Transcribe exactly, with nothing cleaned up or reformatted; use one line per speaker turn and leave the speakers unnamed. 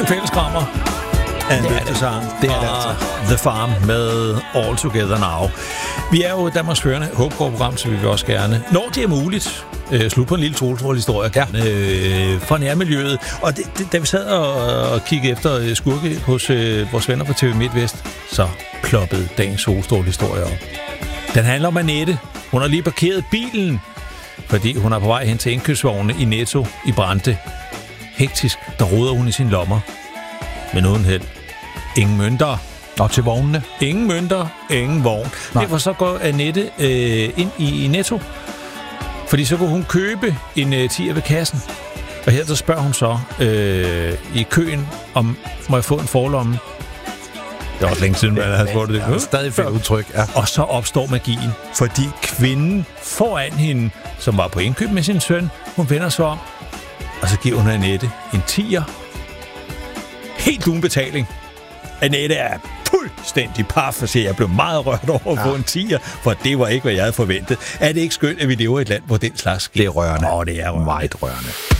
en fælleskrammer af en løftesang
det er det altså.
The Farm med All Together Now. Vi er jo Danmarks førende håbgård-program, så vi vil også gerne, når det er muligt, øh, slutte på en lille solstråle-historie ja. øh, fra nærmiljøet. Og det, det, da vi sad og, og kiggede efter skurke hos øh, vores venner på T V MidtVest, så ploppede dagens solstråle-historie op. Den handler om Annette. Hun har lige parkeret bilen, fordi hun er på vej hen til indkøbsvognene i Netto i Brande. Hektisk, der roder hun i sine lommer. Men uden held. Ingen mønter.
Og til vognene?
Ingen mønter, ingen vogn. Nej. Derfor så går Annette øh, ind i, i Netto, fordi så kunne hun købe en øh, tier ved kassen. Og her så spørger hun så øh, i køen, om må jeg få en forlomme. Det var også længe siden, man havde spurgt det.
Ja, stadig fedt udtryk, ja.
Og så opstår magien, fordi kvinden foran hende, som var på indkøb med sin søn, hun vender sig om, og så giver hun Annette en tier. Helt uden betaling. Annette er fuldstændig paf, og siger, jeg blev meget rørt over at få en tier, for det var ikke, hvad jeg havde forventet. Er det ikke skønt, at vi lever i et land, hvor den slags sker?
Det er rørende.
Åh, det er rørende.
Meget rørende.